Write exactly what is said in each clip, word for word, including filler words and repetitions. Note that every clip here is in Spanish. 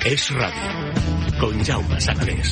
Es Radio, con Jaume Sagalés.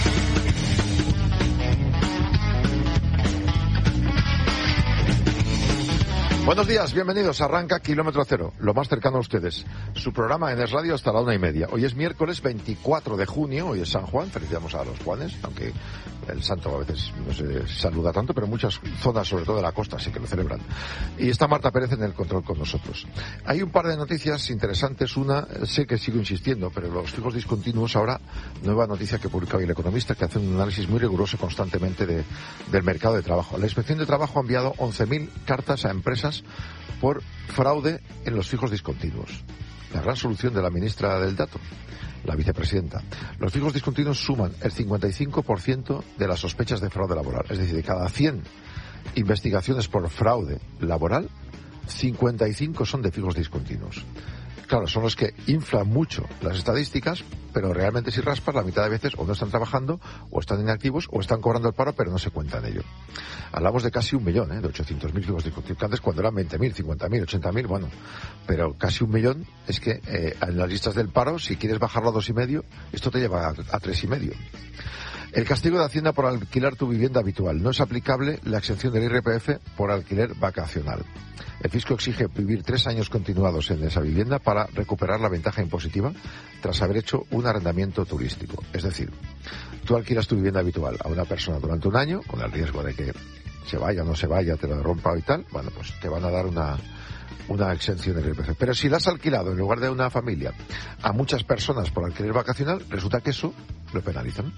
Buenos días, bienvenidos. Arranca Kilómetro Cero, lo más cercano a ustedes. Su programa en Es Radio hasta la una y media. Hoy es miércoles veinticuatro de junio, hoy es San Juan, felicitamos a los Juanes, aunque el santo a veces no se saluda tanto, pero muchas zonas, sobre todo de la costa, sí que lo celebran. Y está Marta Pérez en el control con nosotros. Hay un par de noticias interesantes. Una, sé que sigo insistiendo, pero los fijos discontinuos ahora, nueva noticia que publica hoy El Economista, que hace un análisis muy riguroso constantemente de, del mercado de trabajo. La Inspección de Trabajo ha enviado once mil cartas a empresas por fraude en los fijos discontinuos. La gran solución de la ministra del Dato, la vicepresidenta. Los fijos discontinuos suman el cincuenta y cinco por ciento de las sospechas de fraude laboral. Es decir, de cada cien investigaciones por fraude laboral, cincuenta y cinco son de fijos discontinuos. Claro, son los que inflan mucho las estadísticas, pero realmente si raspas, la mitad de veces o no están trabajando, o están inactivos, o están cobrando el paro, pero no se cuenta en ello. Hablamos de casi un millón, ¿eh? de ochocientos mil fijos discontinuos. Antes, cuando eran veinte mil, cincuenta mil, ochenta mil, bueno, pero casi un millón. Es que eh, en las listas del paro, si quieres bajarlo a dos y medio, esto te lleva a, a tres y medio. El castigo de Hacienda por alquilar tu vivienda habitual. No es aplicable la exención del I R P F por alquiler vacacional. El fisco exige vivir tres años continuados en esa vivienda para recuperar la ventaja impositiva tras haber hecho un arrendamiento turístico. Es decir, tú alquilas tu vivienda habitual a una persona durante un año, con el riesgo de que se vaya o no se vaya, te la rompa y tal, bueno, pues te van a dar una... una exención del I R P F. Pero si la has alquilado en lugar de una familia a muchas personas por alquiler vacacional, resulta que eso lo penalizan.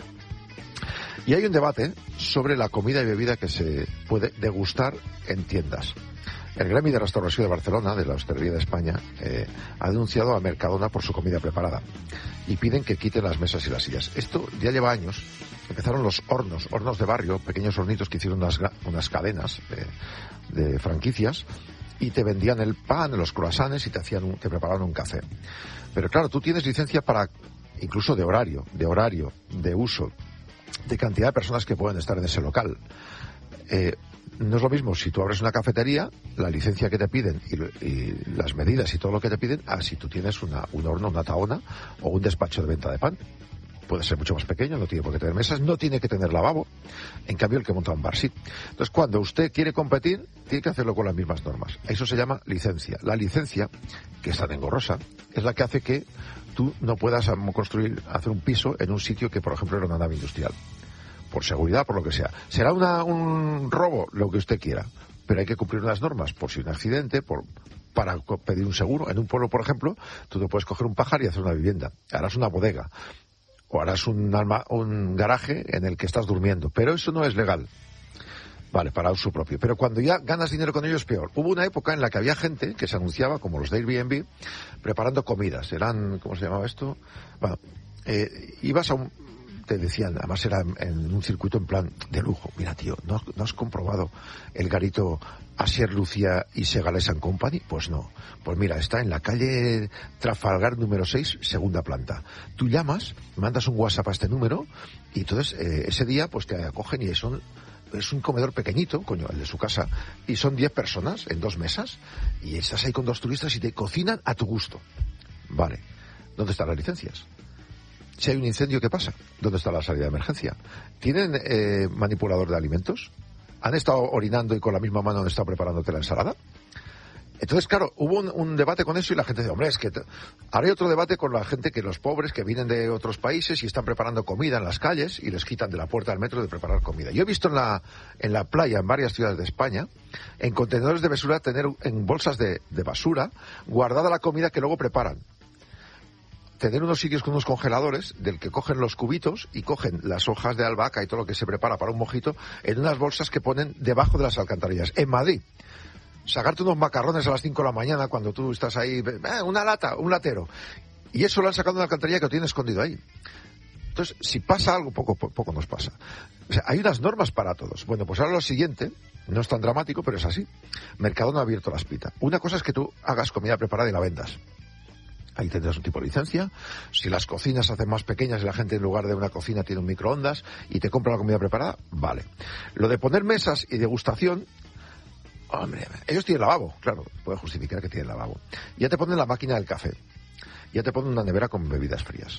Y hay un debate sobre la comida y bebida que se puede degustar en tiendas. El Gremio de Restauración de Barcelona, de la Hostelería de España, eh, ha denunciado a Mercadona por su comida preparada y piden que quiten las mesas y las sillas. Esto ya lleva años. Empezaron los hornos, hornos de barrio, pequeños hornitos que hicieron unas, unas cadenas de, de franquicias, y te vendían el pan, los croissants y te hacían un, te preparaban un café. Pero claro, tú tienes licencia para, incluso de horario, de horario, de uso, de cantidad de personas que pueden estar en ese local. Eh, no es lo mismo si tú abres una cafetería, la licencia que te piden y, y las medidas y todo lo que te piden, a si tú tienes una, un horno, una taona o un despacho de venta de pan. Puede ser mucho más pequeño, no tiene por qué tener mesas, no tiene que tener lavabo. En cambio, el que monta un bar sí. Entonces, cuando usted quiere competir, tiene que hacerlo con las mismas normas. Eso se llama licencia. La licencia, que es tan engorrosa, es la que hace que tú no puedas construir, hacer un piso en un sitio que, por ejemplo, era una nave industrial. Por seguridad, por lo que sea. Será una, un robo, lo que usted quiera, pero hay que cumplir unas normas, por si un accidente, por... para pedir un seguro. En un pueblo, por ejemplo, tú te puedes coger un pajar y hacer una vivienda. Harás una bodega. O harás un, alma, un garaje en el que estás durmiendo. Pero eso no es legal. Vale, para uso propio. Pero cuando ya ganas dinero con ello es peor. Hubo una época en la que había gente que se anunciaba, como los de Airbnb, preparando comidas. Eran, ¿cómo se llamaba esto? Bueno, eh, ibas a un... te decían, además era en, en un circuito en plan de lujo. Mira, tío, ¿no, ¿no has comprobado el garito Asier Lucía y Segales and Company? Pues no. Pues mira, está en la calle Trafalgar número seis, segunda planta. Tú llamas, mandas un WhatsApp a este número y entonces eh, ese día pues te acogen y son... es un comedor pequeñito, coño, el de su casa, y son diez personas en dos mesas y estás ahí con dos turistas y te cocinan a tu gusto. Vale. ¿Dónde están las licencias? Si hay un incendio, ¿qué pasa? ¿Dónde está la salida de emergencia? ¿Tienen eh, manipulador de alimentos? ¿Han estado orinando y con la misma mano han estado preparándote la ensalada? Entonces, claro, hubo un, un debate con eso y la gente dice, hombre, es que... T-". Ahora hay otro debate con la gente, que los pobres que vienen de otros países y están preparando comida en las calles y les quitan de la puerta del metro de preparar comida. Yo he visto en la, en la playa, en varias ciudades de España, en contenedores de basura, tener en bolsas de, de basura guardada la comida que luego preparan. Tener unos sitios con unos congeladores del que cogen los cubitos y cogen las hojas de albahaca y todo lo que se prepara para un mojito en unas bolsas que ponen debajo de las alcantarillas. En Madrid, sacarte unos macarrones a las cinco de la mañana cuando tú estás ahí, eh, una lata, un latero, y eso lo han sacado de una alcantarilla que lo tiene escondido ahí. Entonces, si pasa algo, poco, poco nos pasa. O sea, hay unas normas para todos. Bueno, pues ahora lo siguiente, no es tan dramático, pero es así. Mercadona ha abierto la espita. Una cosa es que tú hagas comida preparada y la vendas. Ahí tendrás un tipo de licencia. Si las cocinas se hacen más pequeñas y la gente en lugar de una cocina tiene un microondas y te compra la comida preparada, vale. Lo de poner mesas y degustación, hombre, ellos tienen lavabo, claro, puede justificar que tienen lavabo. Ya te ponen la máquina del café. Ya te ponen una nevera con bebidas frías.